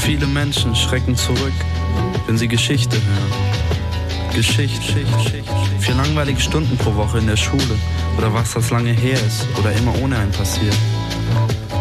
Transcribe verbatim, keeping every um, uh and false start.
Viele Menschen schrecken zurück, wenn sie Geschichte hören. Geschichte, Geschichte. Vier langweilige Stunden pro Woche in der Schule oder was das lange her ist oder immer ohne einen passiert.